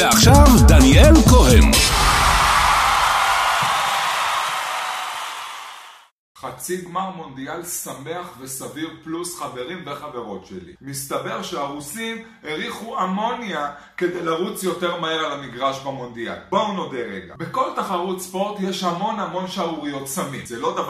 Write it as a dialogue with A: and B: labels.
A: ועכשיו דניאל כהן.
B: חצי גמר מונדיאל שמח וסביר פלוס חברים וחברות שלי. מסתבר שהרוסים הריחו אמוניה כדי לרוץ יותר מהר על המגרש במונדיאל. בואו נודה רגע. בכל תחרות ספורט יש המון שערוריות סמים. זה לא דבר